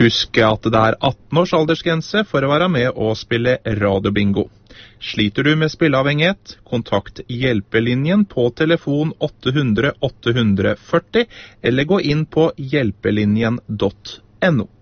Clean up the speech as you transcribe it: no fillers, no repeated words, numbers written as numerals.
Husk at det er 18 års aldersgrense for å være med og spille radiobingo. Sliter du med spilleavhengighet, kontakt hjelpelinjen på telefon 800 840, eller gå inn på hjelpelinjen.no.